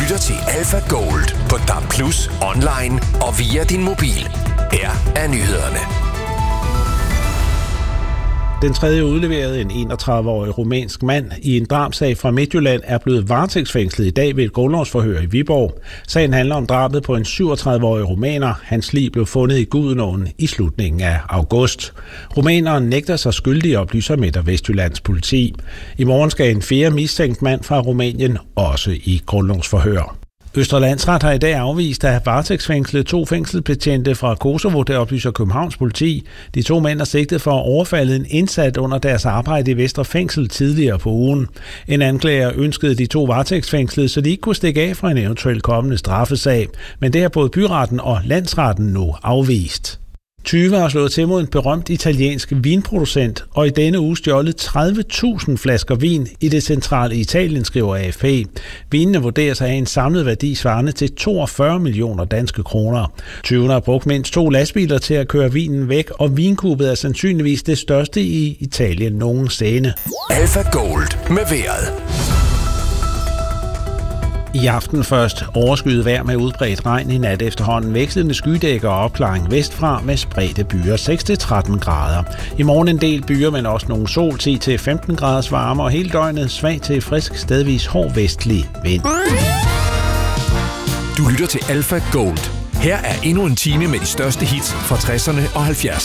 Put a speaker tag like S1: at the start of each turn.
S1: lytter til Alpha Gold på DAB+, online og via din mobil. Her er nyhederne.
S2: Den tredje udleverede, en 31-årig rumænsk mand i en drabsag fra Midtjylland, er blevet varetægtsfængslet i dag ved et grundlovsforhør i Viborg. Sagen handler om drabet på en 37-årig rumæner. Hans lig blev fundet i Gudenåen i slutningen af august. Rumæneren nægter sig skyldig, oplyser Midt- og Vestjyllands politi. I morgen skal en fjerde mistænkt mand fra Rumænien også i grundlovsforhør. Østre Landsret har i dag afvist at varetægtsfængsle 2 fængselsbetjente fra Kosovo, det oplyser Københavns politi. De 2 mænd er sigtet for at overfalde en indsat under deres arbejde i Vestre Fængsel tidligere på ugen. En anklager ønskede de 2 varetægtsfængslede, så de ikke kunne stikke af fra en eventuel kommende straffesag. Men det har både byretten og landsretten nu afvist. 20 har slået til mod en berømt italiensk vinproducent, og i denne uge stjålet 30.000 flasker vin i det centrale Italien, skriver AFP. Vinene vurderes at have en samlet værdi svarende til 42 millioner danske kroner. 20 har brugt mindst 2 lastbiler til at køre vinen væk, og vinkuppet er sandsynligvis det største i Italien nogensinde.
S1: Alpha Gold med vejret.
S2: I aften først overskyet vejr med udbredt regn, i nat efterhånden vekslende skydækker og opklaring vestfra med spredte byer 6-13 grader. I morgen en del byer, men også nogle sol, 10-15 graders varme, og hele døgnet svag til frisk, stedvis hård vestlig vind.
S1: Du lytter til Alpha Gold. Her er endnu en time med de største hits fra 60'erne og 70'erne.